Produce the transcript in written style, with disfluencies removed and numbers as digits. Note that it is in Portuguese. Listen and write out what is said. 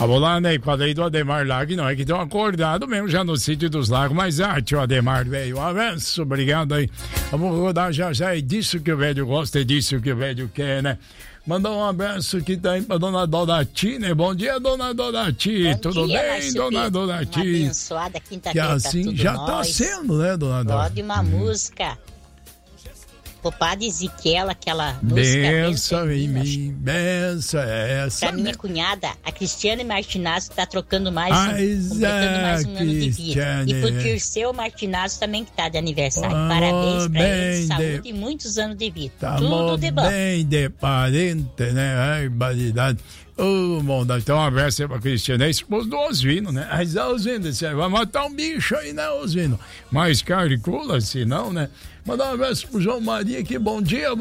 Vamos lá, né? Falei do Ademar Lag, não é que estão acordado mesmo já no sítio dos Lagos, mas tio Ademar, velho, um avanço, obrigado aí. Vamos rodar já, é disso que o velho gosta, é disso que o velho quer, né? Mandar um abraço aqui também pra dona Donati, né? Bom dia, dona Donati. Tudo bem, dona Donati? Uma abençoada quinta-feira. Que assim já tá sendo, né, dona Donati? Pode uma música. O padre Ezequiel, aquela música. Benção em mim, benção é essa. Pra minha cunhada, a Cristiane Martinazzo, tá trocando completando mais um ano de vida. E pro Dirceu Martinazzo também, que tá de aniversário. Parabéns pra ele, saúde e muitos anos de vida. Tudo de bom. Bem de parente, né? Ai, barbaridade. Bom, então um abraço aí pra Cristiane, é esposo do Osvino, né? Mas Osvino, você vai matar um bicho aí, né, Osvino? Mais carne crua, se não, né? Mandar um abraço pro João Maria aqui, bom dia.